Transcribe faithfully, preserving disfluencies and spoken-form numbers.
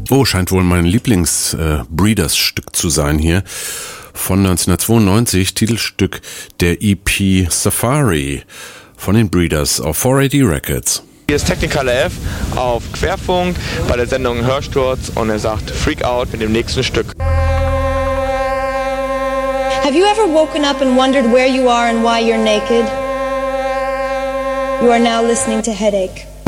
Oh, scheint wohl mein Lieblings-Breeders-Stück zu sein hier. Von neunzehnhundertzweiundneunzig, Titelstück der E P Safari von den Breeders auf vierhundertachtzig Records. Hier ist Technicolor F auf Querfunk bei der Sendung Hörsturz und er sagt Freak Out mit dem nächsten Stück. Have you ever woken up and wondered where you are and why you're naked? You are now listening to Headache.